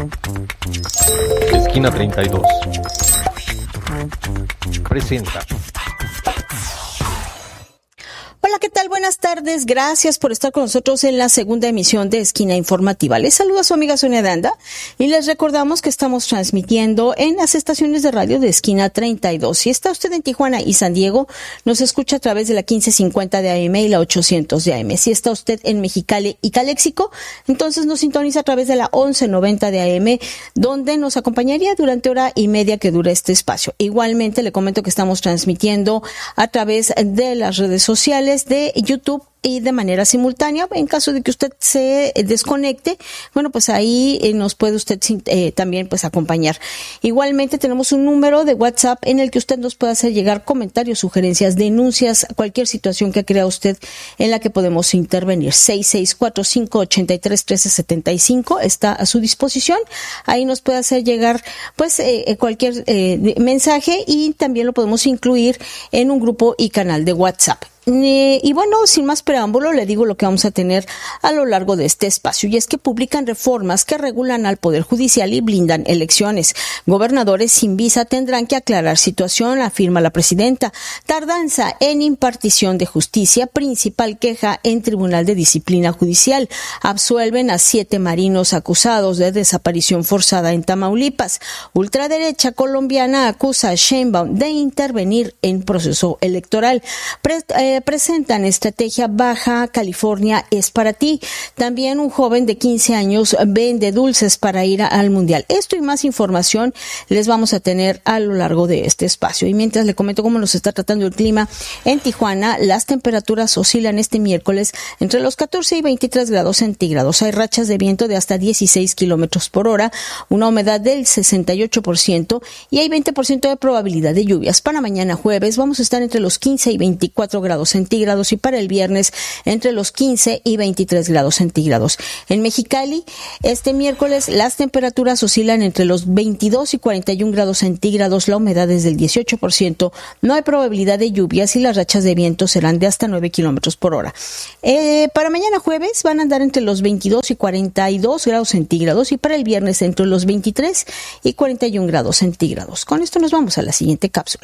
Esquina 32 presenta. Hola, ¿qué tal? Buenas tardes. Gracias por estar con nosotros en la segunda emisión de Esquina Informativa. Les saluda su amiga Sonia de Anda y les recordamos que estamos transmitiendo en las estaciones de radio de Esquina 32. Si está usted en Tijuana y San Diego, nos escucha a través de la 1550 de AM y la 800 de AM. Si está usted en Mexicali y Caléxico, entonces nos sintoniza a través de la 1190 de AM, donde nos acompañaría durante hora y media que dura este espacio. Igualmente, le comento que estamos transmitiendo a través de las redes sociales de YouTube y de manera simultánea. En caso de que usted se desconecte, bueno, pues ahí nos puede usted también pues acompañar. Igualmente tenemos un número de WhatsApp en el que usted nos puede hacer llegar comentarios, sugerencias, denuncias, cualquier situación que crea usted en la que podemos intervenir. 6645831375 está a su disposición. Ahí nos puede hacer llegar pues cualquier mensaje y también lo podemos incluir en un grupo y canal de WhatsApp. Y bueno, sin más preámbulo, le digo lo que vamos a tener a lo largo de este espacio, y es que publican reformas que regulan al Poder Judicial y blindan elecciones. Gobernadores sin visa tendrán que aclarar situación, afirma la presidenta. Tardanza en impartición de justicia, principal queja en Tribunal de Disciplina Judicial. Absuelven a 7 marinos acusados de desaparición forzada en Tamaulipas. Ultraderecha colombiana acusa a Sheinbaum de intervenir en proceso electoral. Presentan estrategia Baja California es para ti. También un joven de 15 años vende dulces para ir al Mundial. Esto y más información les vamos a tener a lo largo de este espacio. Y mientras le comento cómo nos está tratando el clima en Tijuana, las temperaturas oscilan este miércoles entre los 14 y 23 grados centígrados. Hay rachas de viento de hasta 16 kilómetros por hora, una humedad del 68% y hay 20% de probabilidad de lluvias. Para mañana jueves vamos a estar entre los 15 y 24 grados centígrados y para el viernes entre los 15 y 23 grados centígrados. En Mexicali, este miércoles las temperaturas oscilan entre los 22 y 41 grados centígrados, la humedad es del 18%, no hay probabilidad de lluvias y las rachas de viento serán de hasta 9 kilómetros por hora. Para mañana jueves van a andar entre los 22 y 42 grados centígrados y para el viernes entre los 23 y 41 grados centígrados. Con esto nos vamos a la siguiente cápsula.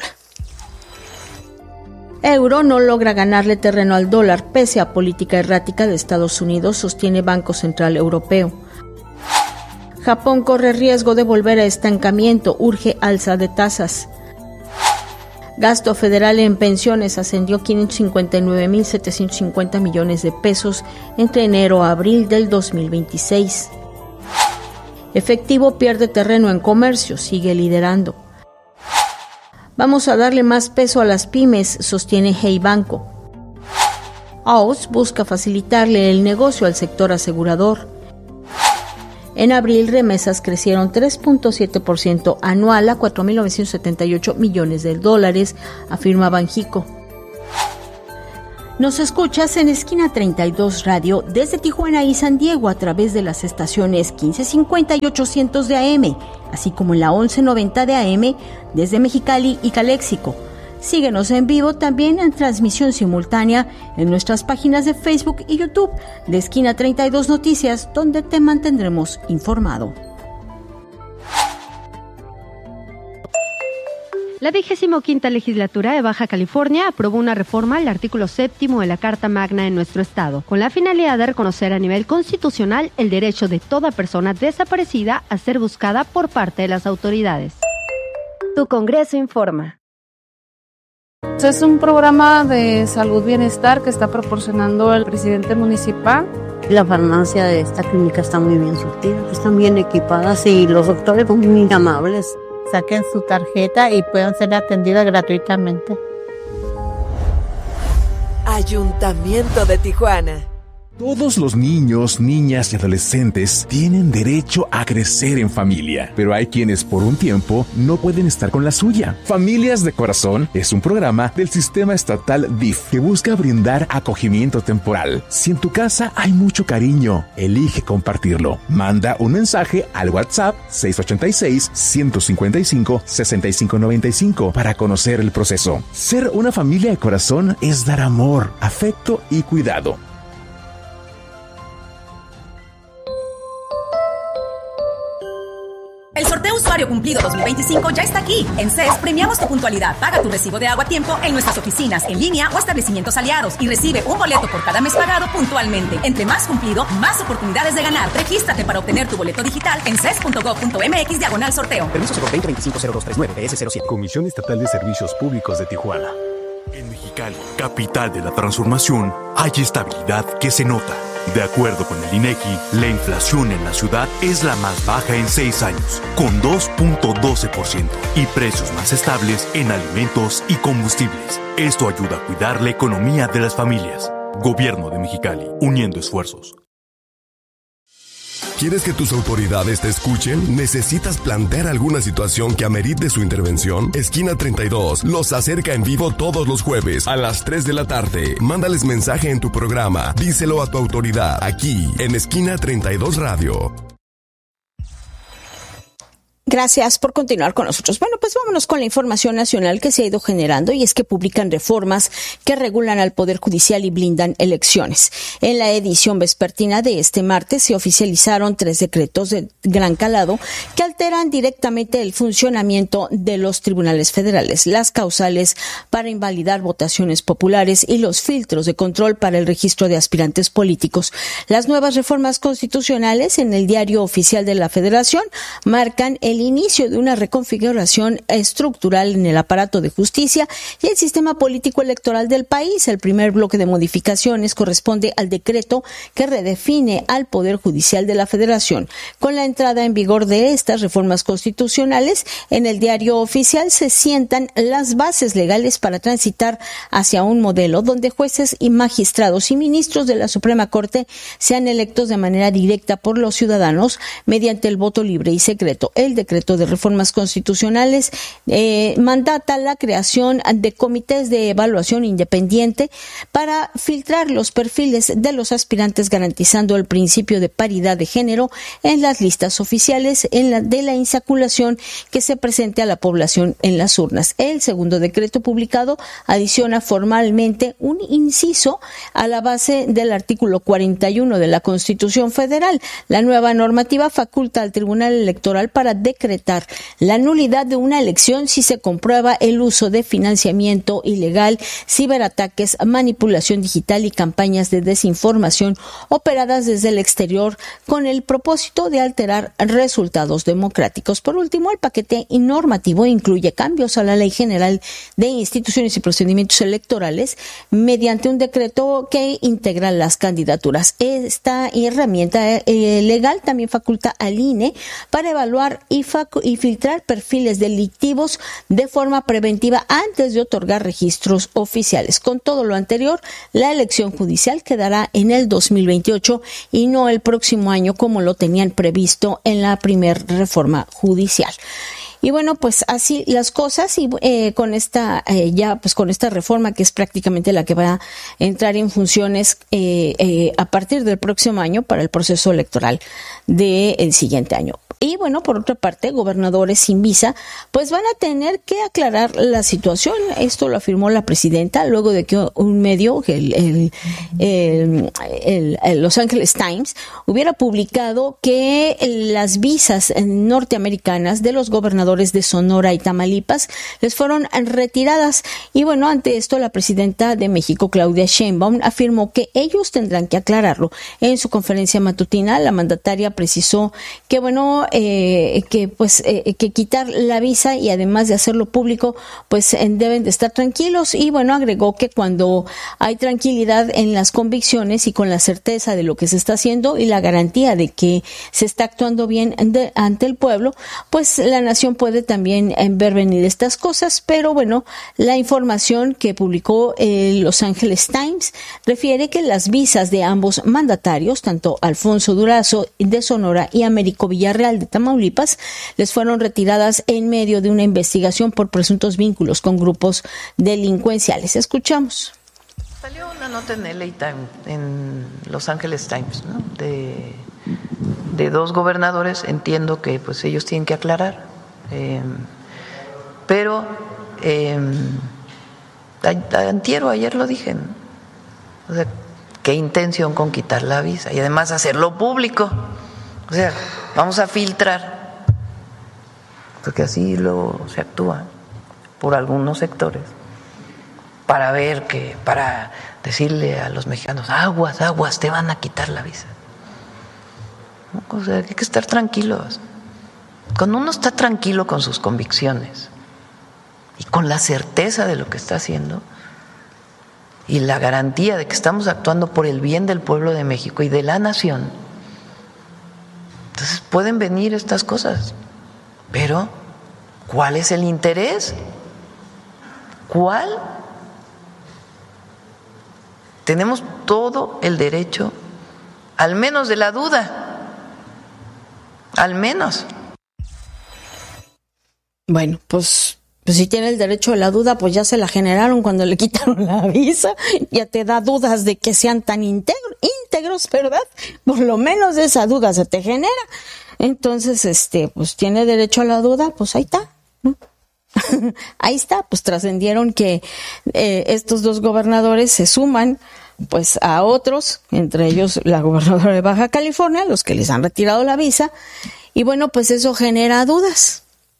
Euro no logra ganarle terreno al dólar pese a política errática de Estados Unidos, sostiene Banco Central Europeo. Japón corre riesgo de volver a estancamiento, urge alza de tasas. Gasto federal en pensiones ascendió 559.750 millones de pesos entre enero a abril del 2026. Efectivo pierde terreno en comercio, sigue liderando. Vamos a darle más peso a las pymes, sostiene Hey Banco. AOS busca facilitarle el negocio al sector asegurador. En abril, remesas crecieron 3.7% anual a 4.978 millones de dólares, afirma Banjico. Nos escuchas en Esquina 32 Radio desde Tijuana y San Diego a través de las estaciones 1550 y 800 de AM, así como en la 1190 de AM desde Mexicali y Caléxico. Síguenos en vivo también en transmisión simultánea en nuestras páginas de Facebook y YouTube de Esquina 32 Noticias, donde te mantendremos informado. La 25ª Legislatura de Baja California aprobó una reforma al artículo 7º de la Carta Magna en nuestro estado, con la finalidad de reconocer a nivel constitucional el derecho de toda persona desaparecida a ser buscada por parte de las autoridades. Tu Congreso informa. Es un programa de salud bienestar que está proporcionando el presidente municipal. La farmacia de esta clínica está muy bien surtida, están bien equipadas y los doctores son muy amables. Saquen su tarjeta y puedan ser atendidas gratuitamente. Ayuntamiento de Tijuana. Todos los niños, niñas y adolescentes tienen derecho a crecer en familia, pero hay quienes por un tiempo no pueden estar con la suya. Familias de Corazón es un programa del sistema estatal DIF que busca brindar acogimiento temporal. Si en tu casa hay mucho cariño, elige compartirlo. Manda un mensaje al WhatsApp 686-155-6595 para conocer el proceso. Ser una familia de corazón es dar amor, afecto y cuidado. El sorteo usuario cumplido 2025 ya está aquí. En CES premiamos tu puntualidad. Paga tu recibo de agua a tiempo en nuestras oficinas, en línea o establecimientos aliados y recibe un boleto por cada mes pagado puntualmente. Entre más cumplido, más oportunidades de ganar. Regístrate para obtener tu boleto digital en ces.gov.mx/sorteo. Permiso 2025-0239 PS07. Comisión Estatal de Servicios Públicos de Tijuana. En Mexicali, capital de la transformación, hay estabilidad que se nota. De acuerdo con el INEGI, la inflación en la ciudad es la más baja en 6 años, con 2.12%, y precios más estables en alimentos y combustibles. Esto ayuda a cuidar la economía de las familias. Gobierno de Mexicali, uniendo esfuerzos. ¿Quieres que tus autoridades te escuchen? ¿Necesitas plantear alguna situación que amerite su intervención? Esquina 32 los acerca en vivo todos los jueves a las 3 de la tarde. Mándales mensaje en tu programa. Díselo a tu autoridad aquí en Esquina 32 Radio. Gracias por continuar con nosotros. Bueno, pues vámonos con la información nacional que se ha ido generando, y es que publican reformas que regulan al Poder Judicial y blindan elecciones. En la edición vespertina de este martes se oficializaron 3 decretos de gran calado que alteran directamente el funcionamiento de los tribunales federales, las causales para invalidar votaciones populares y los filtros de control para el registro de aspirantes políticos. Las nuevas reformas constitucionales en el Diario Oficial de la Federación marcan el inicio de una reconfiguración estructural en el aparato de justicia y el sistema político electoral del país. El primer bloque de modificaciones corresponde al decreto que redefine al Poder Judicial de la Federación. Con la entrada en vigor de estas reformas constitucionales, en el Diario Oficial se sientan las bases legales para transitar hacia un modelo donde jueces y magistrados y ministros de la Suprema Corte sean electos de manera directa por los ciudadanos mediante el voto libre y secreto. El decreto de reformas constitucionales mandata la creación de comités de evaluación independiente para filtrar los perfiles de los aspirantes, garantizando el principio de paridad de género en las listas oficiales de la insaculación que se presente a la población en las urnas. El segundo decreto publicado adiciona formalmente un inciso a la base del artículo 41 de la Constitución Federal. La nueva normativa faculta al Tribunal Electoral para decretar la nulidad de una elección si se comprueba el uso de financiamiento ilegal, ciberataques, manipulación digital y campañas de desinformación operadas desde el exterior con el propósito de alterar resultados democráticos. Por último, el paquete normativo incluye cambios a la Ley General de Instituciones y Procedimientos Electorales mediante un decreto que integra las candidaturas. Esta herramienta legal también faculta al INE para evaluar y filtrar perfiles delictivos de forma preventiva antes de otorgar registros oficiales. Con todo lo anterior, la elección judicial quedará en el 2028 y no el próximo año como lo tenían previsto en la primera reforma judicial. Y bueno, pues así las cosas, y con esta con esta reforma, que es prácticamente la que va a entrar en funciones a partir del próximo año para el proceso electoral del siguiente año. Y bueno, por otra parte, gobernadores sin visa pues van a tener que aclarar la situación. Esto lo afirmó la presidenta luego de que un medio, el Los Angeles Times, hubiera publicado que las visas norteamericanas de los gobernadores de Sonora y Tamaulipas les fueron retiradas. Y bueno, ante esto, la presidenta de México, Claudia Sheinbaum, afirmó que ellos tendrán que aclararlo. En su conferencia matutina, la mandataria precisó que que quitar la visa y además de hacerlo público, pues deben de estar tranquilos. Y bueno, agregó que cuando hay tranquilidad en las convicciones y con la certeza de lo que se está haciendo y la garantía de que se está actuando bien ante el pueblo, pues la nación puede también ver venir estas cosas. Pero bueno, la información que publicó Los Angeles Times refiere que las visas de ambos mandatarios, tanto Alfonso Durazo de Sonora y Américo Villarreal de Tamaulipas, les fueron retiradas en medio de una investigación por presuntos vínculos con grupos delincuenciales. Escuchamos. Salió una nota en LA Times, en Los Angeles Times, ¿no? de dos gobernadores. Entiendo que pues ellos tienen que aclarar, pero ayer lo dije, ¿no? O sea, qué intención con quitar la visa y además hacerlo público. O sea, vamos a filtrar porque así se actúa por algunos sectores, para decirle a los mexicanos, aguas, te van a quitar la visa. O sea, hay que estar tranquilos. Cuando uno está tranquilo con sus convicciones y con la certeza de lo que está haciendo y la garantía de que estamos actuando por el bien del pueblo de México y de la nación, entonces pueden venir estas cosas. Pero, ¿cuál es el interés? ¿Cuál? Tenemos todo el derecho, al menos de la duda, al menos. Bueno, pues si tiene el derecho a la duda, pues ya se la generaron cuando le quitaron la visa. Ya te da dudas de que sean tan íntegros, ¿verdad? Por lo menos esa duda se te genera. Entonces, pues tiene derecho a la duda, pues ahí está, ¿no? Ahí está, pues trascendieron que estos dos gobernadores se suman pues a otros, entre ellos la gobernadora de Baja California, los que les han retirado la visa, y bueno, pues eso genera dudas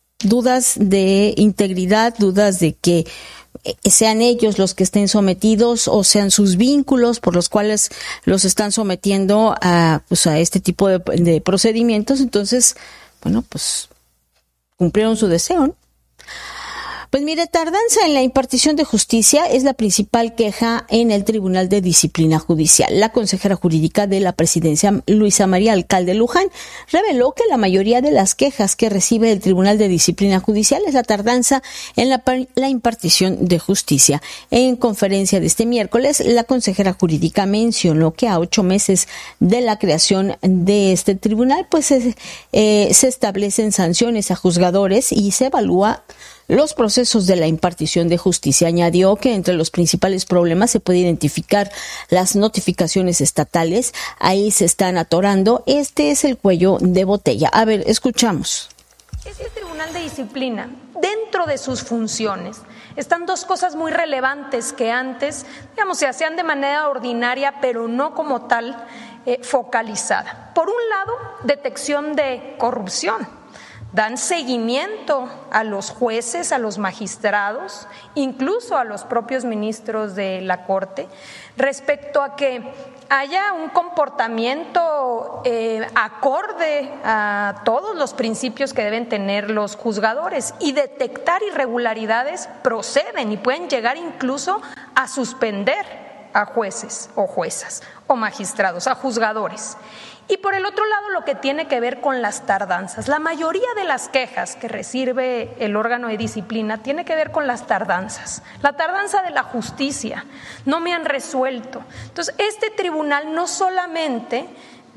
de integridad, dudas de que sean ellos los que estén sometidos o sean sus vínculos por los cuales los están sometiendo a este tipo de procedimientos. Entonces, bueno, pues cumplieron su deseo, ¿no? Pues mire, tardanza en la impartición de justicia es la principal queja en el Tribunal de Disciplina Judicial. La consejera jurídica de la presidencia, Luisa María Alcalde Luján, reveló que la mayoría de las quejas que recibe el Tribunal de Disciplina Judicial es la tardanza en la impartición de justicia. En conferencia de este miércoles, la consejera jurídica mencionó que a 8 meses de la creación de este tribunal, pues se establecen sanciones a juzgadores y se evalúa los procesos de la impartición de justicia. Añadió que entre los principales problemas se puede identificar las notificaciones estatales. Ahí se están atorando. Este es el cuello de botella. A ver, escuchamos. Este Tribunal de Disciplina, dentro de sus funciones, están dos cosas muy relevantes que antes, se hacían de manera ordinaria, pero no como tal focalizada. Por un lado, detección de corrupción. Dan seguimiento a los jueces, a los magistrados, incluso a los propios ministros de la Corte, respecto a que haya un comportamiento acorde a todos los principios que deben tener los juzgadores, y detectar irregularidades proceden y pueden llegar incluso a suspender a jueces o juezas o magistrados, a juzgadores. Y por el otro lado, lo que tiene que ver con las tardanzas. La mayoría de las quejas que recibe el órgano de disciplina tiene que ver con las tardanzas. La tardanza de la justicia. No me han resuelto. Entonces, este tribunal no solamente,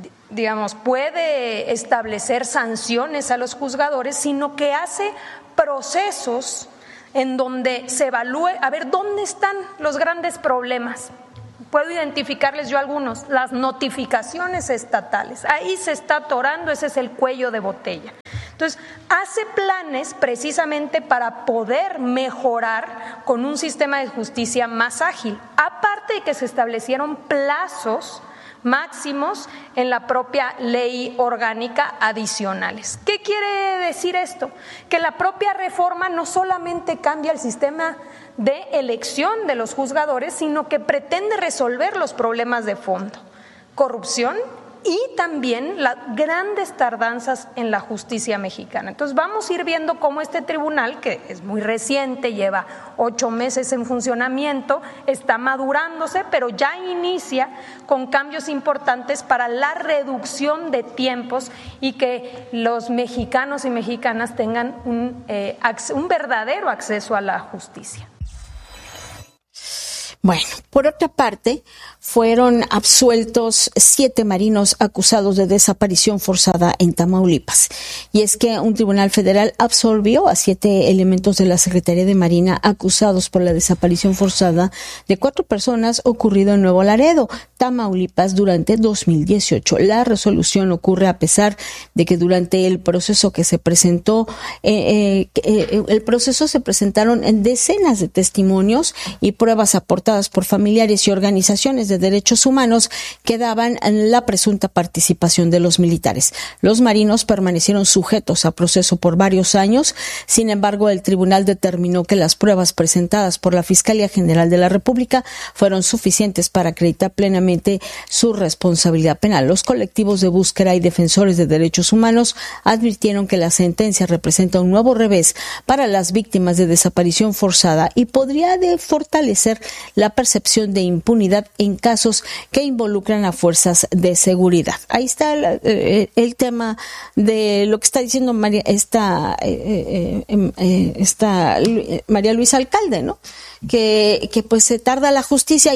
puede establecer sanciones a los juzgadores, sino que hace procesos en donde se evalúe, a ver, ¿dónde están los grandes problemas? Puedo identificarles yo algunos, las notificaciones estatales, ahí se está atorando, ese es el cuello de botella. Entonces, hace planes precisamente para poder mejorar con un sistema de justicia más ágil, aparte de que se establecieron plazos máximos en la propia ley orgánica adicionales. ¿Qué quiere decir esto? Que la propia reforma no solamente cambia el sistema de elección de los juzgadores, sino que pretende resolver los problemas de fondo, corrupción y también las grandes tardanzas en la justicia mexicana. Entonces vamos a ir viendo cómo este tribunal, que es muy reciente, lleva 8 meses en funcionamiento, está madurándose, pero ya inicia con cambios importantes para la reducción de tiempos y que los mexicanos y mexicanas tengan un verdadero acceso a la justicia. Bueno, por otra parte, fueron absueltos 7 marinos acusados de desaparición forzada en Tamaulipas. Y es que un tribunal federal absolvió a 7 elementos de la Secretaría de Marina acusados por la desaparición forzada de 4 personas ocurrido en Nuevo Laredo, Tamaulipas, durante 2018. La resolución ocurre a pesar de que durante el proceso que se presentó, se presentaron decenas de testimonios y pruebas aportadas reportadas por familiares y organizaciones de derechos humanos que daban la presunta participación de los militares. Los marinos permanecieron sujetos a proceso por varios años. Sin embargo, el tribunal determinó que las pruebas presentadas por la Fiscalía General de la República fueron suficientes para acreditar plenamente su responsabilidad penal. Los colectivos de búsqueda y defensores de derechos humanos advirtieron que la sentencia representa un nuevo revés para las víctimas de desaparición forzada y podría fortalecer la percepción de impunidad en casos que involucran a fuerzas de seguridad. Ahí está el tema de lo que está diciendo María Luisa Alcalde, ¿no? Que pues se tarda la justicia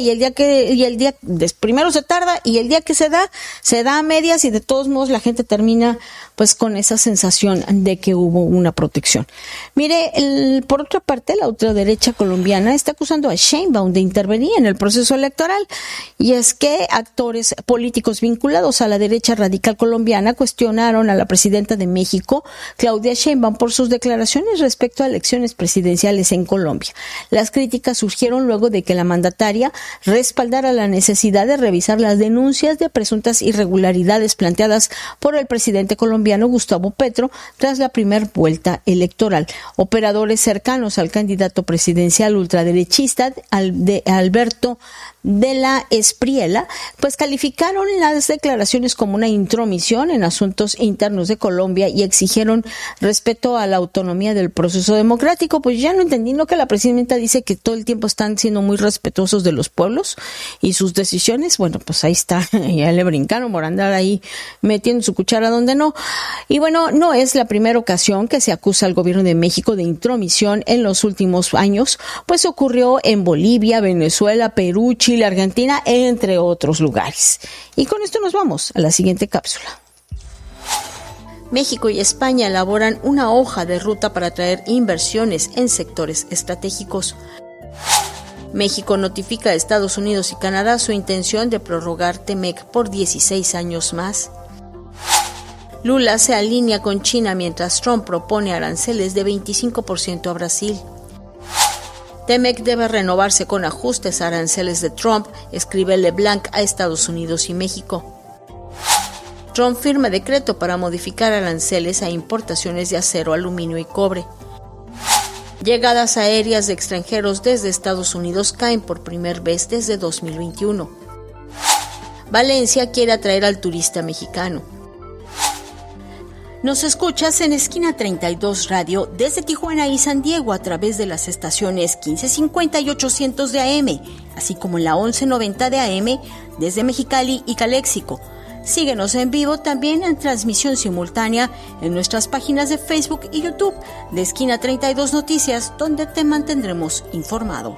primero se tarda y el día que se da a medias y de todos modos la gente termina pues con esa sensación de que hubo una protección. Mire, por otra parte, la ultraderecha colombiana está acusando a Sheinbaum de intervenir en el proceso electoral, y es que actores políticos vinculados a la derecha radical colombiana cuestionaron a la presidenta de México, Claudia Sheinbaum, por sus declaraciones respecto a elecciones presidenciales en Colombia. Las críticas surgieron luego de que la mandataria respaldara la necesidad de revisar las denuncias de presuntas irregularidades planteadas por el presidente colombiano Gustavo Petro tras la primera vuelta electoral. Operadores cercanos al candidato presidencial ultraderechista Alberto de la Espriella, pues calificaron las declaraciones como una intromisión en asuntos internos de Colombia y exigieron respeto a la autonomía del proceso democrático. Pues ya no entendí, ¿no? Que la presidenta dice que todo el tiempo están siendo muy respetuosos de los pueblos y sus decisiones. Bueno, pues ahí está, ya le brincaron por andar ahí metiendo su cuchara donde no. Y bueno, no es la primera ocasión que se acusa al gobierno de México de intromisión en los últimos años, pues ocurrió en Bolivia, Venezuela, Perú, Chile, Argentina, entre otros lugares. Y con esto nos vamos a la siguiente cápsula. México y España elaboran una hoja de ruta para atraer inversiones en sectores estratégicos. México notifica a Estados Unidos y Canadá su intención de prorrogar TEMEC por 16 años más. Lula se alinea con China mientras Trump propone aranceles de 25% a Brasil. TEMEC debe renovarse con ajustes a aranceles de Trump, escribe LeBlanc a Estados Unidos y México. Trump firma decreto para modificar aranceles a importaciones de acero, aluminio y cobre. Llegadas aéreas de extranjeros desde Estados Unidos caen por primera vez desde 2021. Valencia quiere atraer al turista mexicano. Nos escuchas en Esquina 32 Radio desde Tijuana y San Diego a través de las estaciones 1550 y 800 de AM, así como en la 1190 de AM desde Mexicali y Caléxico. Síguenos en vivo también en transmisión simultánea en nuestras páginas de Facebook y YouTube de Esquina 32 Noticias, donde te mantendremos informado.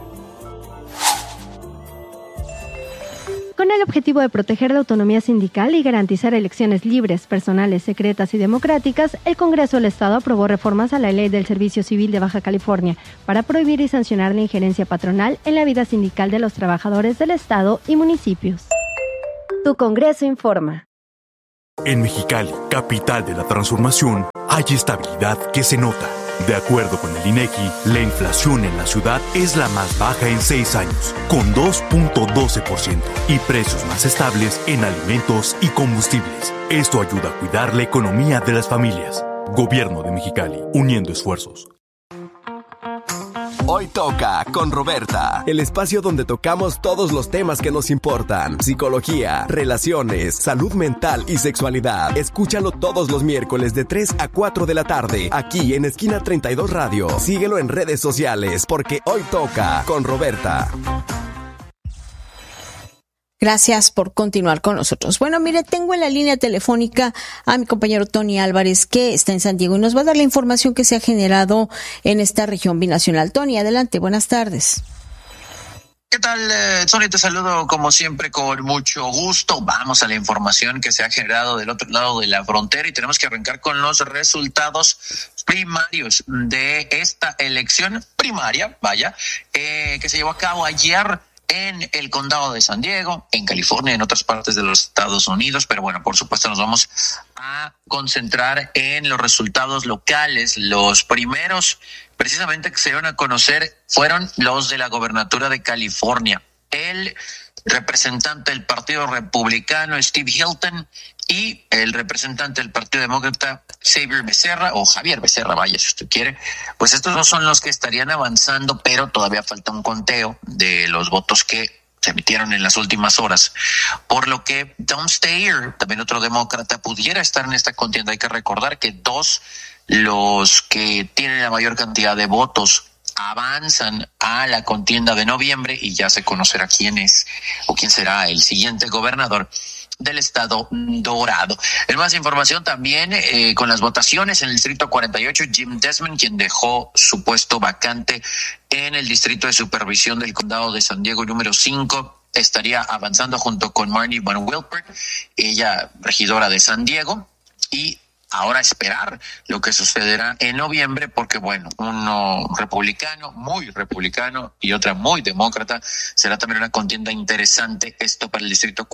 Con el objetivo de proteger la autonomía sindical y garantizar elecciones libres, personales, secretas y democráticas, el Congreso del Estado aprobó reformas a la Ley del Servicio Civil de Baja California para prohibir y sancionar la injerencia patronal en la vida sindical de los trabajadores del Estado y municipios. Tu Congreso informa. En Mexicali, capital de la transformación, hay estabilidad que se nota. De acuerdo con el INEGI, la inflación en la ciudad es la más baja en 6 años, con 2.12%, y precios más estables en alimentos y combustibles. Esto ayuda a cuidar la economía de las familias. Gobierno de Mexicali, uniendo esfuerzos. Hoy toca con Roberta, el espacio donde tocamos todos los temas que nos importan: psicología, relaciones, salud mental y sexualidad. Escúchalo todos los miércoles de 3 a 4 de la tarde, aquí en Esquina 32 Radio. Síguelo en redes sociales, porque hoy toca con Roberta. Gracias por continuar con nosotros. Bueno, mire, tengo en la línea telefónica a mi compañero Tony Álvarez, que está en San Diego y nos va a dar la información que se ha generado en esta región binacional. Tony, adelante, buenas tardes. ¿Qué tal, Sonia? Te saludo como siempre con mucho gusto. Vamos a la información que se ha generado del otro lado de la frontera y tenemos que arrancar con los resultados primarios de esta elección primaria, que se llevó a cabo ayer en el condado de San Diego, en California, en otras partes de los Estados Unidos, pero bueno, por supuesto nos vamos a concentrar en los resultados locales, los primeros precisamente que se dieron a conocer fueron los de la gobernatura de California. El representante del Partido Republicano, Steve Hilton, y el representante del Partido Demócrata, Xavier Becerra, o Javier Becerra, vaya, si usted quiere. Pues estos dos son los que estarían avanzando, pero todavía falta un conteo de los votos que se emitieron en las últimas horas, por lo que Tom Steyer, también otro demócrata, pudiera estar en esta contienda. Hay que recordar que los que tienen la mayor cantidad de votos avanzan a la contienda de noviembre y ya se conocerá quién es o quién será el siguiente gobernador del estado dorado. En más información también, con las votaciones en el distrito 48, Jim Desmond, quien dejó su puesto vacante en el distrito de supervisión del condado de San Diego número 5, estaría avanzando junto con Marnie Van Wilpert, ella regidora de San Diego, y ahora esperar lo que sucederá en noviembre, porque bueno, uno muy republicano y otra muy demócrata, será también una contienda interesante esto para el distrito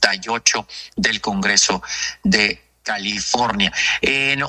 48 del Congreso de California. En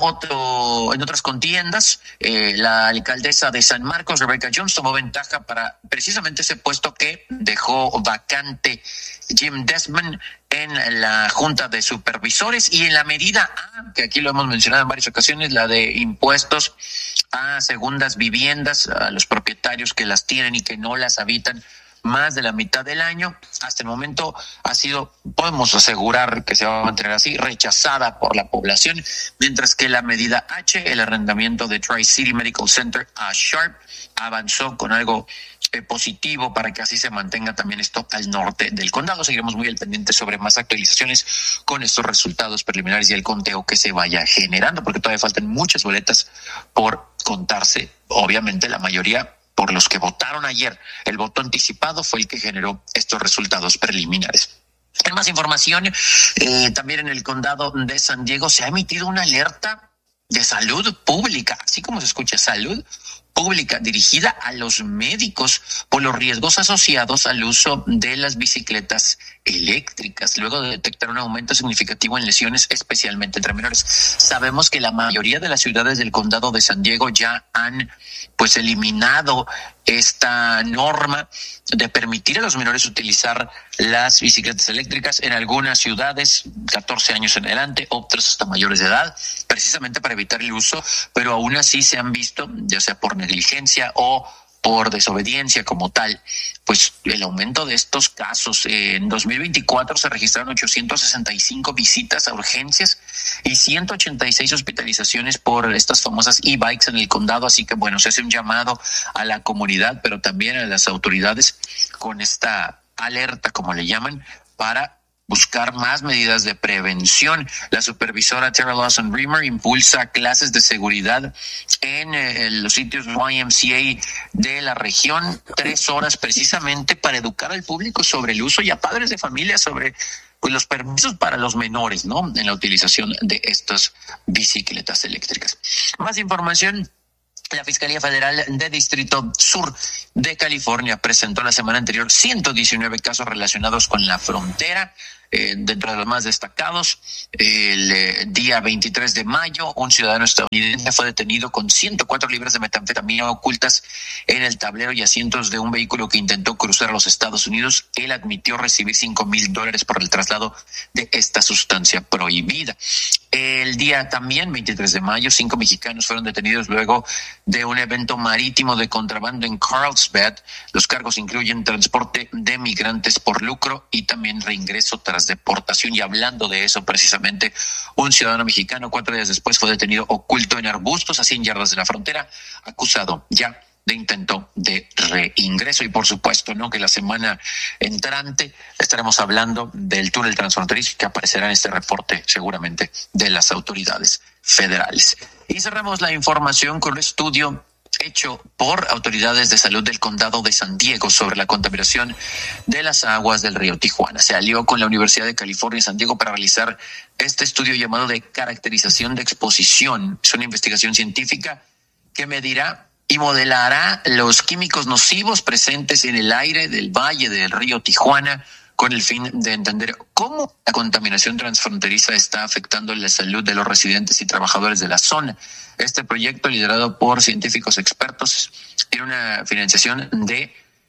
otras contiendas, la alcaldesa de San Marcos, Rebecca Jones, tomó ventaja para precisamente ese puesto que dejó vacante Jim Desmond en la Junta de Supervisores, y en la medida A, que aquí lo hemos mencionado en varias ocasiones, la de impuestos a segundas viviendas, a los propietarios que las tienen y que no las habitan más de la mitad del año, hasta el momento ha sido, podemos asegurar que se va a mantener así, rechazada por la población, mientras que la medida H, el arrendamiento de Tri-City Medical Center a Sharp, avanzó con algo positivo para que así se mantenga también esto al norte del condado. Seguiremos muy al pendiente sobre más actualizaciones con estos resultados preliminares y el conteo que se vaya generando, porque todavía faltan muchas boletas por contarse. Obviamente la mayoría por los que votaron ayer, el voto anticipado fue el que generó estos resultados preliminares. En más información, también en el condado de San Diego se ha emitido una alerta de salud pública, así como se escucha, salud pública, dirigida a los médicos por los riesgos asociados al uso de las bicicletas eléctricas, luego de detectar un aumento significativo en lesiones, especialmente entre menores. Sabemos que la mayoría de las ciudades del condado de San Diego ya han eliminado esta norma de permitir a los menores utilizar las bicicletas eléctricas. En algunas ciudades 14 años en adelante, otras hasta mayores de edad, precisamente para evitar el uso, pero aún así se han visto, ya sea por negligencia o por desobediencia como tal, pues el aumento de estos casos. En 2024 se registraron 865 visitas a urgencias y 186 hospitalizaciones por estas famosas e-bikes en el condado, así que bueno, se hace un llamado a la comunidad, pero también a las autoridades con esta alerta, como le llaman, para buscar más medidas de prevención. La supervisora Tara Lawson Reamer impulsa clases de seguridad en los sitios YMCA de la región, 3 horas precisamente para educar al público sobre el uso y a padres de familia sobre los permisos para los menores, ¿no?, en la utilización de estas bicicletas eléctricas. Más información. La Fiscalía Federal de Distrito Sur de California presentó la semana anterior 119 casos relacionados con la frontera. Dentro de los más destacados, el día 23 de mayo, un ciudadano estadounidense fue detenido con 104 libras de metanfetamina ocultas en el tablero y asientos de un vehículo que intentó cruzar a los Estados Unidos. Él admitió recibir $5,000 por el traslado de esta sustancia prohibida. El día también, 23 de mayo, 5 mexicanos fueron detenidos luego de un evento marítimo de contrabando en Carlsbad. Los cargos incluyen transporte de migrantes por lucro y también reingreso tras deportación. Y hablando de eso precisamente, un ciudadano mexicano 4 días después fue detenido oculto en arbustos a 100 yardas de la frontera, acusado ya de intento de reingreso. Y por supuesto, ¿no?, que la semana entrante estaremos hablando del túnel transfronterizo que aparecerá en este reporte seguramente de las autoridades federales. Y cerramos la información con un estudio hecho por autoridades de salud del condado de San Diego sobre la contaminación de las aguas del río Tijuana. Se alió con la Universidad de California San Diego para realizar este estudio llamado de caracterización de exposición. Es una investigación científica que medirá y modelará los químicos nocivos presentes en el aire del valle del río Tijuana con el fin de entender cómo la contaminación transfronteriza está afectando la salud de los residentes y trabajadores de la zona. Este proyecto, liderado por científicos expertos, tiene una financiación de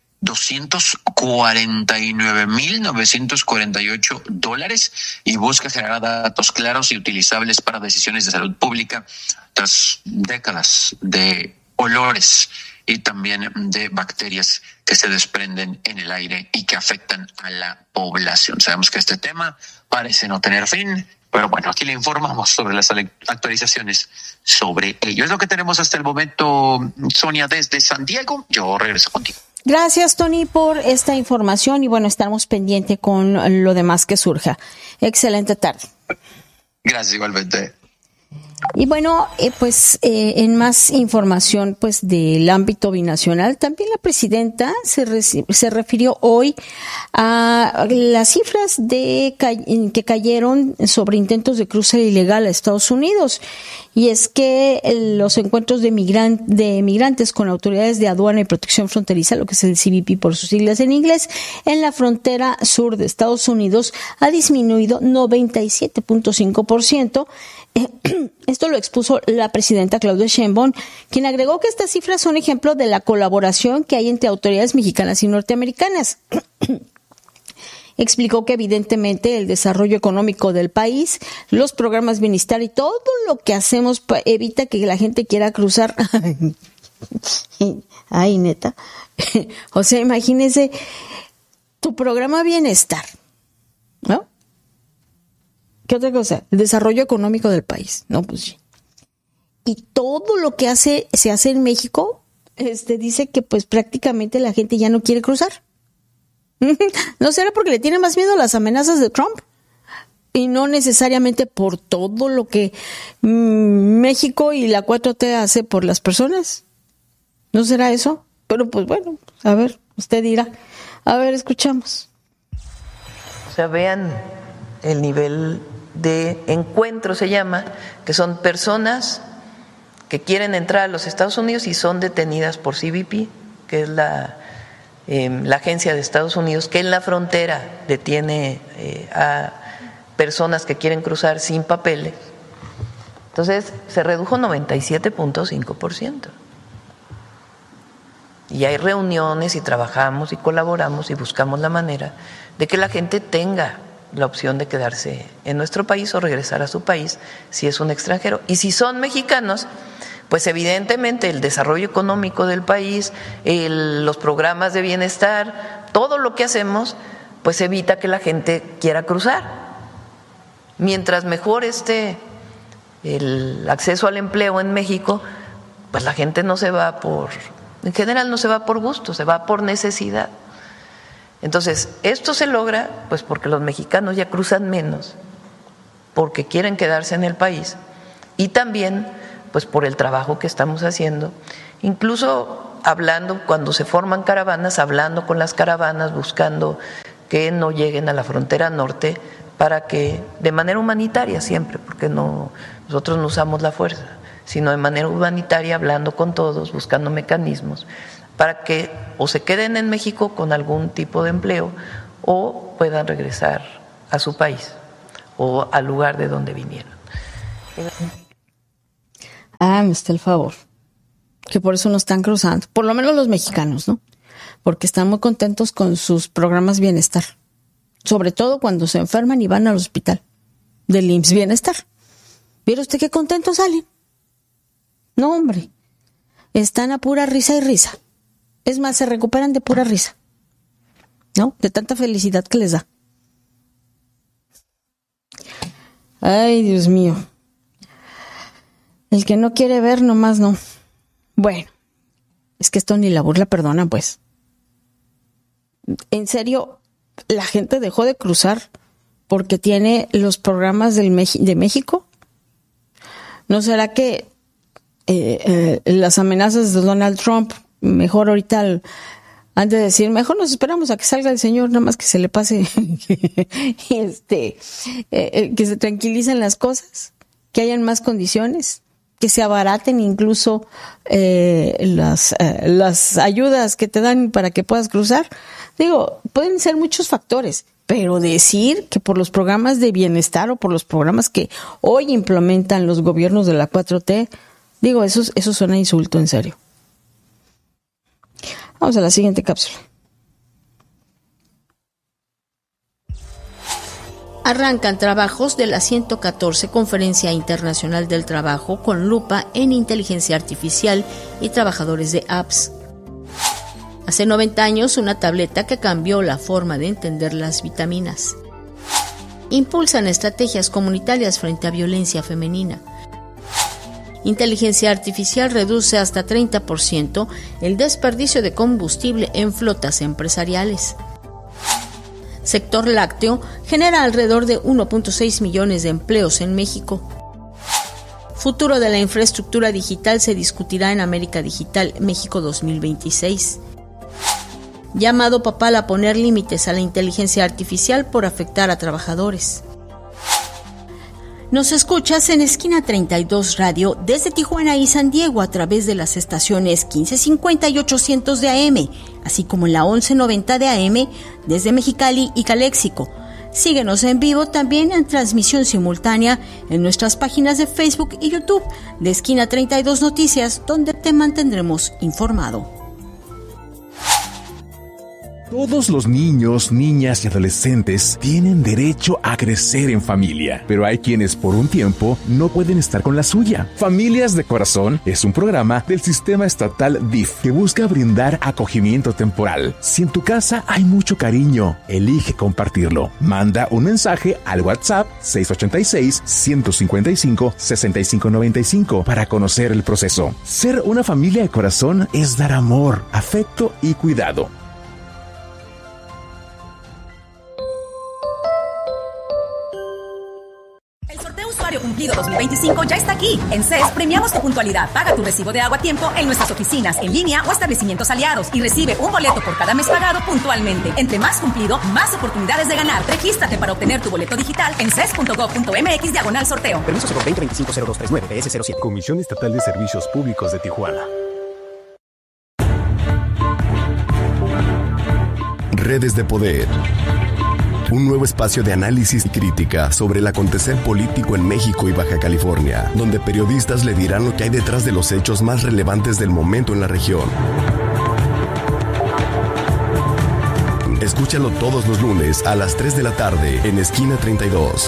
$249,948 y busca generar datos claros y utilizables para decisiones de salud pública tras décadas de olores y también de bacterias que se desprenden en el aire y que afectan a la población. Sabemos que este tema parece no tener fin, pero bueno, aquí le informamos sobre las actualizaciones sobre ello. Es lo que tenemos hasta el momento, Sonia, desde San Diego. Yo regreso contigo. Gracias, Tony, por esta información y bueno, estaremos pendientes con lo demás que surja. Excelente tarde. Gracias, igualmente. Y bueno, en más información del ámbito binacional, también la presidenta se refirió hoy a las cifras que cayeron sobre intentos de cruce ilegal a Estados Unidos. Y es que los encuentros de migrantes con autoridades de aduana y protección fronteriza, lo que es el CBP por sus siglas en inglés, en la frontera sur de Estados Unidos ha disminuido 97.5%. Esto lo expuso la presidenta Claudia Sheinbaum, quien agregó que estas cifras son ejemplo de la colaboración que hay entre autoridades mexicanas y norteamericanas. Explicó que evidentemente el desarrollo económico del país, los programas bienestar y todo lo que hacemos evita que la gente quiera cruzar. Ay, neta. O sea, imagínese tu programa bienestar, ¿no? ¿Qué otra cosa? El desarrollo económico del país. No, pues sí. Y todo lo que se hace en México, dice que pues prácticamente la gente ya no quiere cruzar. ¿No será porque le tiene más miedo a las amenazas de Trump? Y no necesariamente por todo lo que México y la 4T hace por las personas. ¿No será eso? Pero pues bueno, a ver, usted dirá. A ver, escuchamos. O sea, vean el nivel de encuentro, se llama, que son personas que quieren entrar a los Estados Unidos y son detenidas por CBP, que es la agencia de Estados Unidos que en la frontera detiene a personas que quieren cruzar sin papeles. Entonces se redujo 97.5%. Y hay reuniones y trabajamos y colaboramos y buscamos la manera de que la gente tenga la opción de quedarse en nuestro país o regresar a su país si es un extranjero. Y si son mexicanos, pues evidentemente el desarrollo económico del país, los programas de bienestar, todo lo que hacemos, pues evita que la gente quiera cruzar. Mientras mejor esté el acceso al empleo en México, pues la gente no se va en general no se va por gusto, se va por necesidad. Entonces, esto se logra pues porque los mexicanos ya cruzan menos, porque quieren quedarse en el país y también pues por el trabajo que estamos haciendo, incluso hablando cuando se forman caravanas, hablando con las caravanas, buscando que no lleguen a la frontera norte para que de manera humanitaria siempre, porque nosotros no usamos la fuerza, sino de manera humanitaria, hablando con todos, buscando mecanismos para que o se queden en México con algún tipo de empleo o puedan regresar a su país o al lugar de donde vinieron. Me está el favor. Que por eso no están cruzando. Por lo menos los mexicanos, ¿no? Porque están muy contentos con sus programas bienestar. Sobre todo cuando se enferman y van al hospital del IMSS Bienestar. ¿Vieron usted qué contentos salen? No, hombre. Están a pura risa y risa. Es más, se recuperan de pura risa, ¿no? De tanta felicidad que les da. Ay, Dios mío. El que no quiere ver, nomás no. Bueno, es que esto ni la burla perdona, pues. En serio, la gente dejó de cruzar porque tiene los programas de México. ¿No será que las amenazas de Donald Trump, mejor ahorita, antes de decir, mejor nos esperamos a que salga el señor, nada más que se le pase, que se tranquilicen las cosas, que hayan más condiciones, que se abaraten incluso las ayudas que te dan para que puedas cruzar? Digo, pueden ser muchos factores, Pero decir que por los programas de bienestar o por los programas que hoy implementan los gobiernos de la 4T, digo, eso suena a insulto, en serio. Vamos a la siguiente cápsula. Arrancan trabajos de la 114 Conferencia Internacional del Trabajo con lupa en inteligencia artificial y trabajadores de apps. Hace 90 años, una tableta que cambió la forma de entender las vitaminas. Impulsan estrategias comunitarias frente a violencia femenina. Inteligencia artificial reduce hasta 30% el desperdicio de combustible en flotas empresariales. Sector lácteo genera alrededor de 1.6 millones de empleos en México. Futuro de la infraestructura digital se discutirá en América Digital México 2026. Llamado papal a poner límites a la inteligencia artificial por afectar a trabajadores. Nos escuchas en Esquina 32 Radio desde Tijuana y San Diego a través de las estaciones 1550 y 800 de AM, así como en la 1190 de AM desde Mexicali y Caléxico. Síguenos en vivo también en transmisión simultánea en nuestras páginas de Facebook y YouTube de Esquina 32 Noticias, donde te mantendremos informado. Todos los niños, niñas y adolescentes tienen derecho a crecer en familia, pero hay quienes por un tiempo no pueden estar con la suya. Familias de Corazón es un programa del sistema estatal DIF que busca brindar acogimiento temporal. Si en tu casa hay mucho cariño, elige compartirlo. Manda un mensaje al WhatsApp 686-155-6595 para conocer el proceso. Ser una familia de corazón es dar amor, afecto y cuidado. Cumplido 2025 ya está aquí. En CES premiamos tu puntualidad. Paga tu recibo de agua a tiempo en nuestras oficinas, en línea o establecimientos aliados y recibe un boleto por cada mes pagado puntualmente. Entre más cumplido, más oportunidades de ganar. Regístrate para obtener tu boleto digital en ces.gov.mx/sorteo. Permiso 020-250239 PS07. Comisión Estatal de Servicios Públicos de Tijuana. Redes de Poder. Un nuevo espacio de análisis y crítica sobre el acontecer político en México y Baja California, donde periodistas le dirán lo que hay detrás de los hechos más relevantes del momento en la región. Escúchalo todos los lunes a las 3 de la tarde en Esquina 32.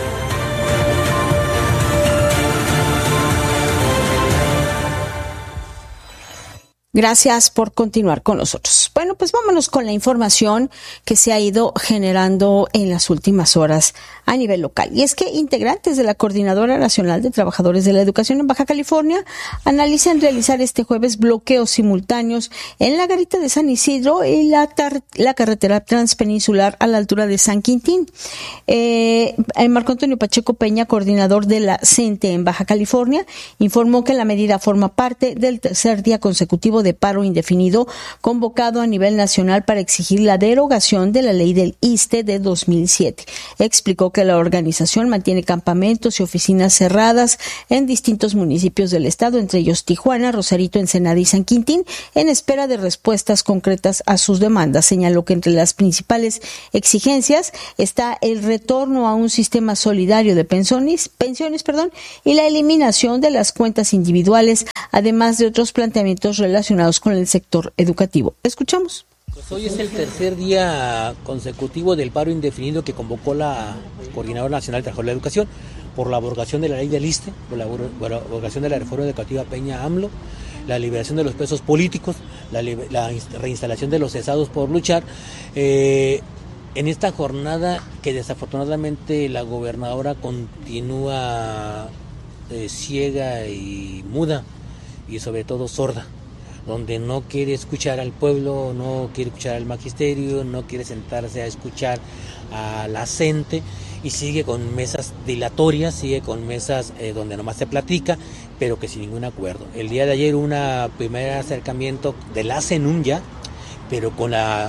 Gracias por continuar con nosotros. Bueno, pues vámonos con la información que se ha ido generando en las últimas horas a nivel local. Y es que integrantes de la Coordinadora Nacional de Trabajadores de la Educación en Baja California analizan realizar este jueves bloqueos simultáneos en la garita de San Isidro y la carretera transpeninsular a la altura de San Quintín. Marco Antonio Pacheco Peña, coordinador de la CENTE en Baja California, informó que la medida forma parte del tercer día consecutivo de paro indefinido convocado a nivel nacional para exigir la derogación de la ley del ISSSTE de 2007. Explicó que la organización mantiene campamentos y oficinas cerradas en distintos municipios del estado, entre ellos Tijuana, Rosarito, Ensenada y San Quintín, en espera de respuestas concretas a sus demandas. Señaló que entre las principales exigencias está el retorno a un sistema solidario de pensiones, y la eliminación de las cuentas individuales, además de otros planteamientos relacionados con el sector educativo. Escuchamos. Pues hoy es el tercer día consecutivo del paro indefinido que convocó la Coordinadora Nacional de Trabajadores de la Educación por la abrogación de la ley del ISSSTE, por la abrogación de la reforma educativa Peña-AMLO, la liberación de los presos políticos, la reinstalación de los cesados por luchar. En esta jornada que desafortunadamente la gobernadora continúa ciega y muda y sobre todo sorda, donde no quiere escuchar al pueblo, no quiere escuchar al magisterio, no quiere sentarse a escuchar a la CENTE y sigue con mesas dilatorias, sigue con mesas donde nomás se platica, pero que sin ningún acuerdo. El día de ayer hubo un primer acercamiento de la CENUN ya, pero con la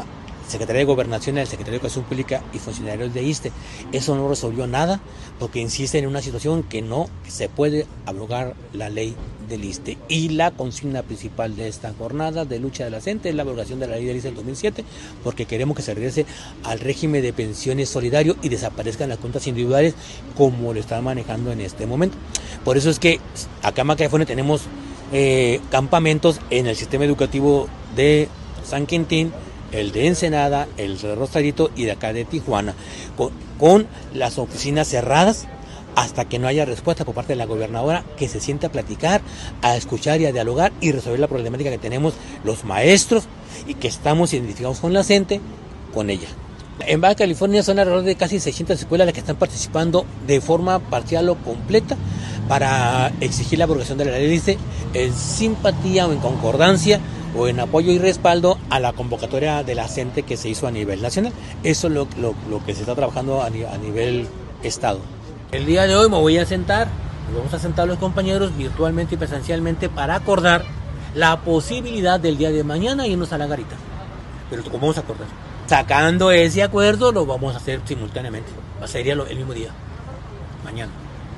Secretaría de Gobernación, el Secretario de Educación Pública y funcionarios de ISSSTE. Eso no resolvió nada porque insisten en una situación que no se puede abrogar la ley del ISSSTE. Y la consigna principal de esta jornada de lucha de la gente es la abrogación de la ley del ISSSTE del 2007, porque queremos que se regrese al régimen de pensiones solidario y desaparezcan las cuentas individuales como lo están manejando en este momento. Por eso es que acá en Baja California tenemos campamentos en el sistema educativo de San Quintín, el de Ensenada, el de Rosarito y de acá de Tijuana, con las oficinas cerradas hasta que no haya respuesta por parte de la gobernadora, que se siente a platicar, a escuchar y a dialogar y resolver la problemática que tenemos los maestros y que estamos identificados con la gente, con ella. En Baja California son alrededor de casi 600 escuelas las que están participando de forma parcial o completa para exigir la abrogación de la ley ISSSTE en simpatía o en concordancia o en apoyo y respaldo a la convocatoria de la CENTE que se hizo a nivel nacional. Eso es lo que se está trabajando a nivel estado. El día de hoy me voy a sentar, nos vamos a sentar los compañeros virtualmente y presencialmente para acordar la posibilidad del día de mañana irnos a la garita. Pero ¿cómo vamos a acordar? Sacando ese acuerdo lo vamos a hacer simultáneamente. Sería el mismo día, mañana.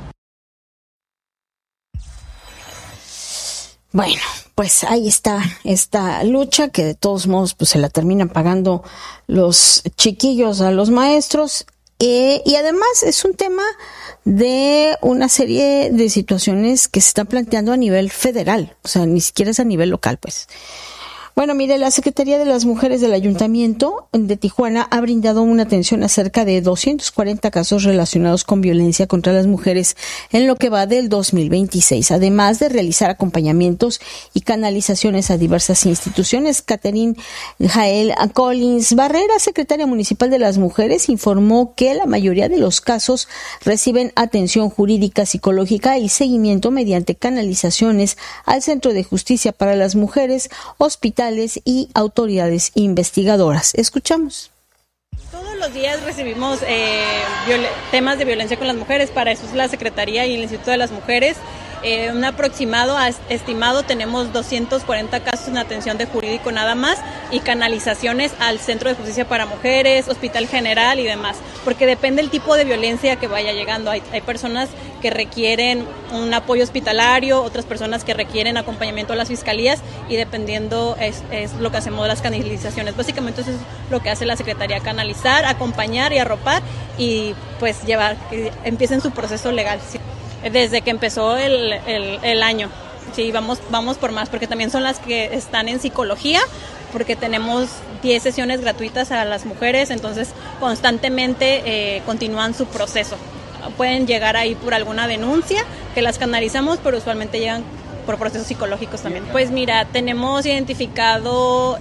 Bueno, pues ahí está esta lucha que de todos modos pues se la terminan pagando los chiquillos a los maestros y además es un tema de una serie de situaciones que se están planteando a nivel federal, o sea, ni siquiera es a nivel local, pues. Bueno, mire, la Secretaría de las Mujeres del Ayuntamiento de Tijuana ha brindado una atención a cerca de 240 casos relacionados con violencia contra las mujeres en lo que va del 2026, además de realizar acompañamientos y canalizaciones a diversas instituciones. Catherine Jael Collins Barrera, secretaria municipal de las Mujeres, informó que la mayoría de los casos reciben atención jurídica, psicológica y seguimiento mediante canalizaciones al Centro de Justicia para las Mujeres, hospitales y autoridades investigadoras. Escuchamos. Todos los días recibimos temas de violencia con las mujeres. Para eso es la Secretaría y el Instituto de las Mujeres. Un aproximado estimado tenemos 240 casos en atención de jurídico nada más y canalizaciones al Centro de Justicia para Mujeres, Hospital General y demás, porque depende el tipo de violencia que vaya llegando. Hay personas que requieren un apoyo hospitalario, otras personas que requieren acompañamiento a las fiscalías y dependiendo es lo que hacemos las canalizaciones. Básicamente eso es lo que hace la Secretaría, canalizar, acompañar y arropar y pues llevar que empiecen su proceso legal. ¿Sí? Desde que empezó el año, sí, vamos por más, porque también son las que están en psicología, porque tenemos 10 sesiones gratuitas a las mujeres, entonces constantemente continúan su proceso. Pueden llegar ahí por alguna denuncia, que las canalizamos, pero usualmente llegan por procesos psicológicos también. Pues mira, tenemos identificado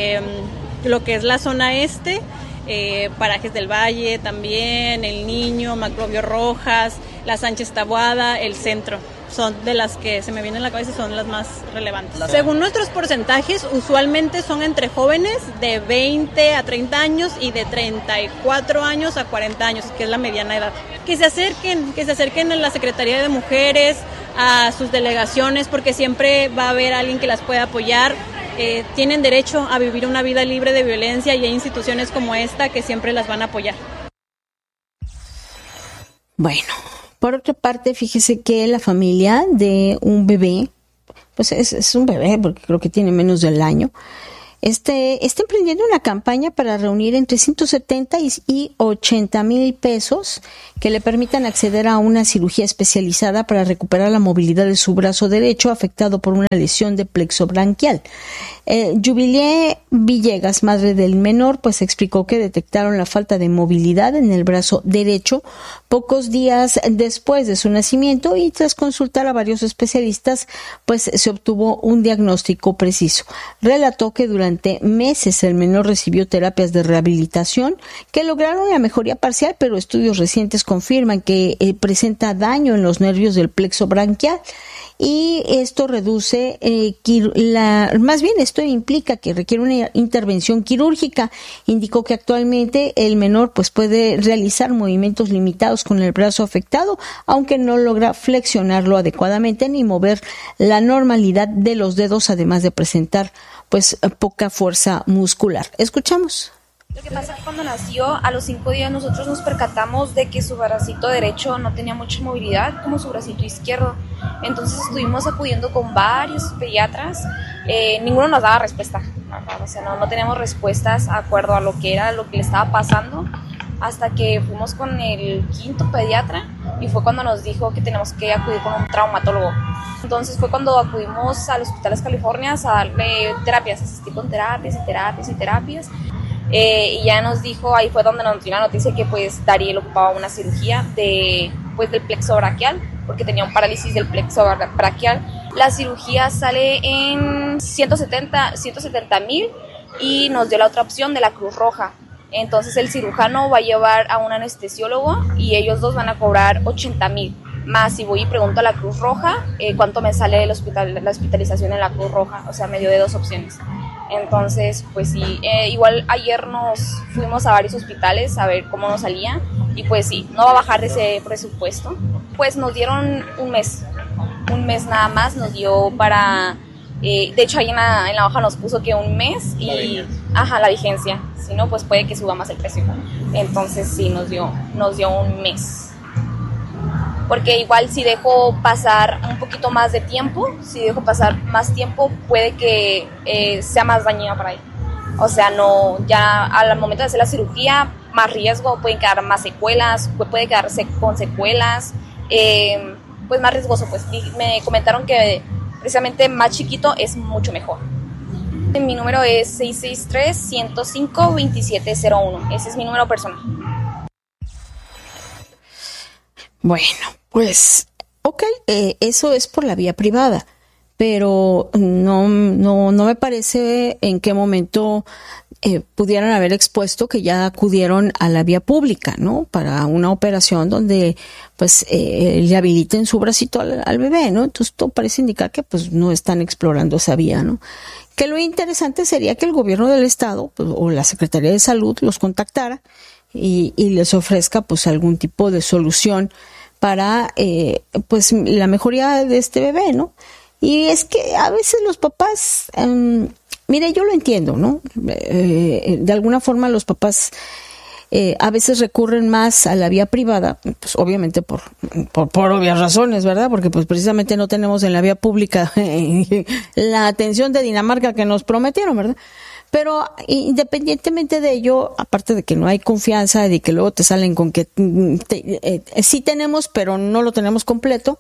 lo que es la zona este, Parajes del Valle también, El Niño, Maclovio Rojas, la Sánchez Taboada, el centro. Son de las que se me vienen a la cabeza, son las más relevantes. Según nuestros porcentajes, usualmente son entre jóvenes de 20 a 30 años y de 34 años a 40 años, que es la mediana edad. Que se acerquen a la Secretaría de Mujeres, a sus delegaciones, porque siempre va a haber alguien que las pueda apoyar. Tienen derecho a vivir una vida libre de violencia y hay instituciones como esta que siempre las van a apoyar. Bueno, por otra parte, fíjese que la familia de un bebé, pues es un bebé porque creo que tiene menos del año, está emprendiendo una campaña para reunir entre 170 y 80 mil pesos que le permitan acceder a una cirugía especializada para recuperar la movilidad de su brazo derecho afectado por una lesión de plexo branquial. Jubilee Villegas, madre del menor, pues explicó que detectaron la falta de movilidad en el brazo derecho pocos días después de su nacimiento y tras consultar a varios especialistas, pues se obtuvo un diagnóstico preciso. Relató que durante meses el menor recibió terapias de rehabilitación que lograron la mejoría parcial, pero estudios recientes confirman que presenta daño en los nervios del plexo branquial y esto reduce, más bien esto implica que requiere una intervención quirúrgica. Indicó que actualmente el menor pues puede realizar movimientos limitados con el brazo afectado, aunque no logra flexionarlo adecuadamente ni mover la normalidad de los dedos, además de presentar pues poca fuerza muscular. Escuchamos. Lo que pasa es que cuando nació, a los 5 días nosotros nos percatamos de que su bracito derecho no tenía mucha movilidad como su bracito izquierdo. Entonces estuvimos acudiendo con varios pediatras, ninguno nos daba respuesta, o sea, no teníamos respuestas de acuerdo a lo que le estaba pasando, hasta que fuimos con el 5º pediatra y fue cuando nos dijo que tenemos que acudir con un traumatólogo. Entonces fue cuando acudimos al Hospital Las Californias a darle terapias, asistir con terapias. Y ya nos dijo, ahí fue donde nos dio la noticia que pues Dariel ocupaba una cirugía del plexo braquial, porque tenía un parálisis del plexo braquial. La cirugía sale en 170,000 y nos dio la otra opción de la Cruz Roja. Entonces el cirujano va a llevar a un anestesiólogo y ellos dos van a cobrar 80,000. Más si voy y pregunto a la Cruz Roja cuánto me sale la hospitalización en la Cruz Roja, o sea, me dio de 2 opciones. Entonces, pues sí, igual ayer nos fuimos a varios hospitales a ver cómo nos salía y pues sí, no va a bajar de ese presupuesto. Pues nos dieron un mes nada más, nos dio para, de hecho ahí en la hoja nos puso que un mes y, la vigencia, si no pues puede que suba más el precio. Entonces sí, nos dio un mes. Porque igual si dejo pasar un poquito más de tiempo, puede que sea más dañino para él. O sea, no, ya al momento de hacer la cirugía, más riesgo, pueden quedar más secuelas, puede quedarse con secuelas, pues más riesgoso. Pues me comentaron que precisamente más chiquito es mucho mejor. Mi número es 663-105-2701, ese es mi número personal. Bueno, pues, eso es por la vía privada, pero no me parece en qué momento pudieran haber expuesto que ya acudieron a la vía pública, ¿no? Para una operación donde, pues, le habiliten su bracito al bebé, ¿no? Entonces, todo parece indicar que, pues, no están explorando esa vía, ¿no? Que lo interesante sería que el gobierno del estado, pues, o la Secretaría de Salud los contactara y les ofrezca, pues, algún tipo de solución para pues la mejoría de este bebé, ¿no? Y es que a veces los papás, mire, yo lo entiendo, ¿no? De alguna forma los papás a veces recurren más a la vía privada, pues obviamente por obvias razones, ¿verdad? Porque pues precisamente no tenemos en la vía pública la atención de Dinamarca que nos prometieron, ¿verdad? Pero independientemente de ello, aparte de que no hay confianza, de que luego te salen con que sí tenemos, pero no lo tenemos completo,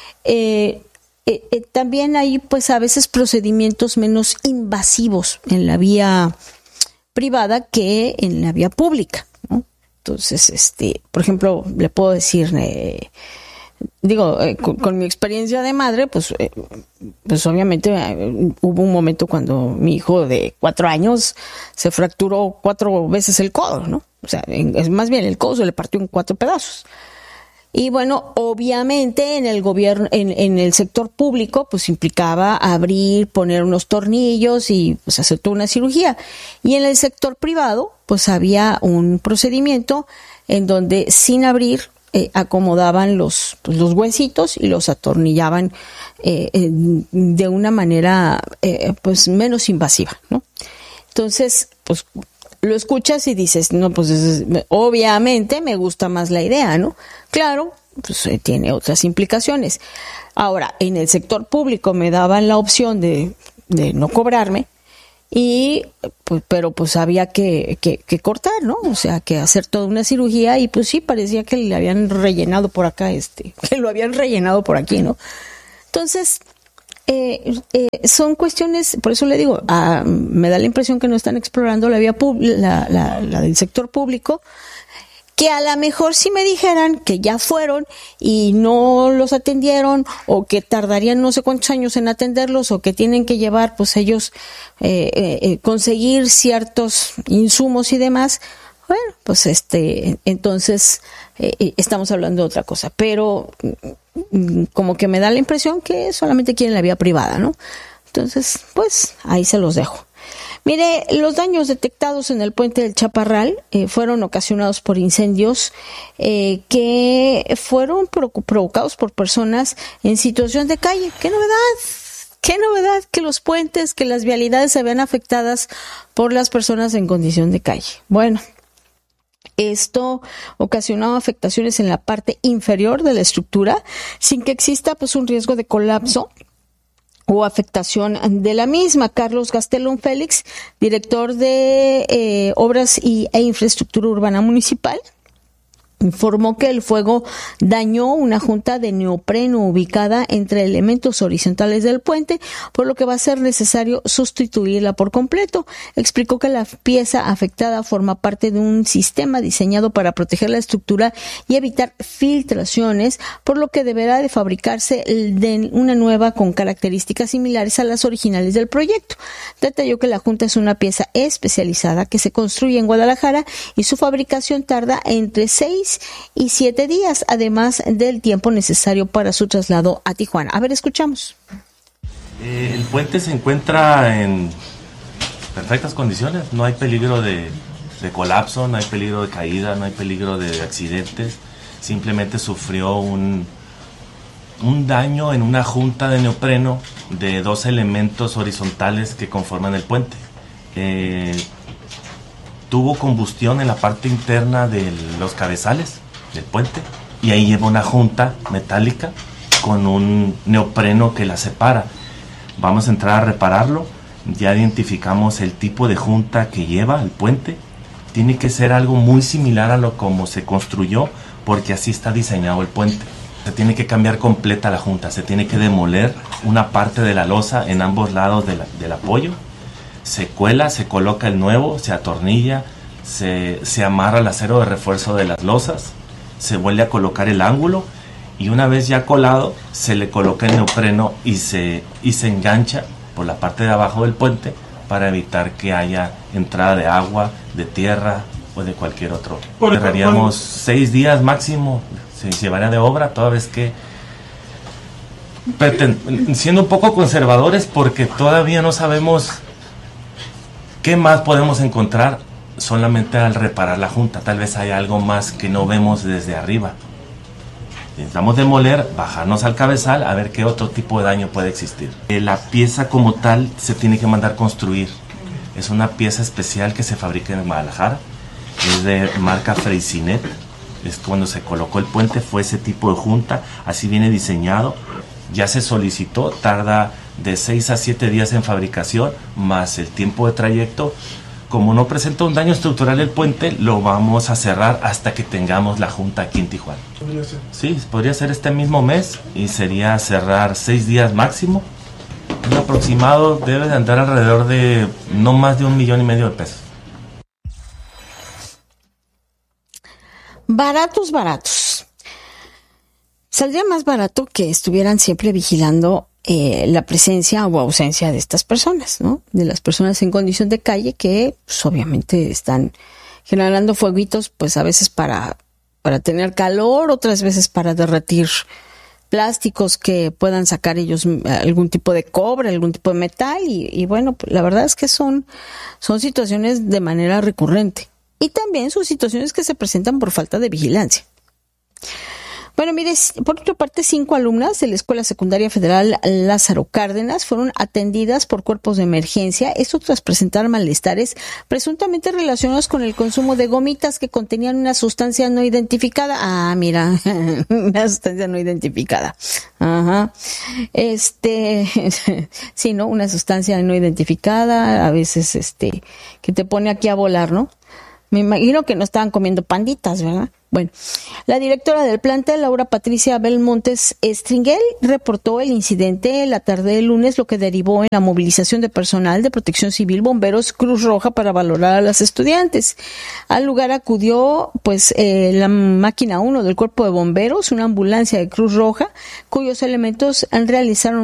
también hay pues a veces procedimientos menos invasivos en la vía privada que en la vía pública, ¿no? Entonces, por ejemplo, le puedo decir, con mi experiencia de madre, pues obviamente hubo un momento cuando mi hijo de 4 años se fracturó 4 veces el codo, ¿no? O sea, es más bien el codo se le partió en 4 pedazos. Y bueno, obviamente en el gobierno, en el sector público, pues implicaba abrir, poner unos tornillos y pues hacer toda una cirugía. Y en el sector privado, pues había un procedimiento en donde sin abrir acomodaban los huesitos y los atornillaban de una manera pues menos invasiva, ¿no? Entonces, pues lo escuchas y dices, no, pues obviamente me gusta más la idea, ¿no? Claro, pues tiene otras implicaciones. Ahora, en el sector público me daban la opción de no cobrarme, y pero pues había que cortar, ¿no? O sea, que hacer toda una cirugía y pues sí, parecía que le habían rellenado por acá, que lo habían rellenado por aquí, ¿no? Entonces, son cuestiones, por eso le digo, me da la impresión que no están explorando la vía la del sector público, que a lo mejor si me dijeran que ya fueron y no los atendieron, o que tardarían no sé cuántos años en atenderlos, o que tienen que llevar pues ellos conseguir ciertos insumos y demás, bueno, pues entonces estamos hablando de otra cosa, pero como que me da la impresión que solamente quieren la vía privada, ¿no? Entonces, pues ahí se los dejo. Mire, los daños detectados en el puente del Chaparral fueron ocasionados por incendios que fueron provocados por personas en situación de calle. ¡Qué novedad! qué novedad que los puentes, que las vialidades se vean afectadas por las personas en condición de calle. Bueno, esto ocasionó afectaciones en la parte inferior de la estructura sin que exista pues un riesgo de colapso o afectación de la misma. Carlos Gastelum Félix, director de Obras e Infraestructura Urbana Municipal, informó que el fuego dañó una junta de neopreno ubicada entre elementos horizontales del puente, por lo que va a ser necesario sustituirla por completo. Explicó que la pieza afectada forma parte de un sistema diseñado para proteger la estructura y evitar filtraciones, por lo que deberá de fabricarse una nueva con características similares a las originales del proyecto. Detalló que la junta es una pieza especializada que se construye en Guadalajara y su fabricación tarda entre 6 y 7 días, además del tiempo necesario para su traslado a Tijuana. A ver, escuchamos. El puente se encuentra en perfectas condiciones, no hay peligro de colapso, no hay peligro de caída, no hay peligro de accidentes, simplemente sufrió un daño en una junta de neopreno de 2 elementos horizontales que conforman el puente. Tuvo combustión en la parte interna de los cabezales del puente y ahí lleva una junta metálica con un neopreno que la separa. Vamos a entrar a repararlo, ya identificamos el tipo de junta que lleva el puente. Tiene que ser algo muy similar a lo como se construyó, porque así está diseñado el puente. Se tiene que cambiar completa la junta, se tiene que demoler una parte de la losa en ambos lados del apoyo. Se cuela, se coloca el nuevo, se atornilla, se amarra el acero de refuerzo de las losas, se vuelve a colocar el ángulo y una vez ya colado se le coloca el neopreno y se engancha por la parte de abajo del puente para evitar que haya entrada de agua, de tierra o de cualquier otro. Cerraríamos 6 días máximo, se llevaría de obra, toda vez que siendo un poco conservadores porque todavía no sabemos ¿qué más podemos encontrar solamente al reparar la junta? Tal vez haya algo más que no vemos desde arriba. Necesitamos demoler, bajarnos al cabezal a ver qué otro tipo de daño puede existir. La pieza como tal se tiene que mandar construir. Es una pieza especial que se fabrica en Guadalajara. Es de marca Freycinet. Es cuando se colocó el puente, fue ese tipo de junta. Así viene diseñado. Ya se solicitó, tarda de 6 a 7 días en fabricación, más el tiempo de trayecto. Como no presenta un daño estructural el puente, lo vamos a cerrar hasta que tengamos la junta aquí en Tijuana. ¿Podría ser? Sí, podría ser este mismo mes y sería cerrar 6 días máximo. Un aproximado debe de andar alrededor de no más de $1.5 millones de pesos. Baratos. Saldría más barato que estuvieran siempre vigilando la presencia o ausencia de estas personas, ¿no? De las personas en condición de calle que pues, obviamente están generando fueguitos, pues a veces para tener calor, otras veces para derretir plásticos que puedan sacar ellos algún tipo de cobre, algún tipo de metal y bueno, la verdad es que son situaciones de manera recurrente y también son situaciones que se presentan por falta de vigilancia. Bueno, mire, por otra parte, 5 alumnas de la Escuela Secundaria Federal Lázaro Cárdenas fueron atendidas por cuerpos de emergencia, esto tras presentar malestares presuntamente relacionados con el consumo de gomitas que contenían una sustancia no identificada. Ah, mira, una sustancia no identificada. Ajá. Sí, ¿no? Una sustancia no identificada, a veces, que te pone aquí a volar, ¿no? Me imagino que no estaban comiendo panditas, ¿verdad? Bueno, la directora del plantel, Laura Patricia Belmontes Stringel, reportó el incidente la tarde del lunes, lo que derivó en la movilización de personal de Protección Civil, bomberos, Cruz Roja para valorar a las estudiantes. Al lugar acudió, pues, la máquina 1 del Cuerpo de Bomberos, una ambulancia de Cruz Roja, cuyos elementos realizaron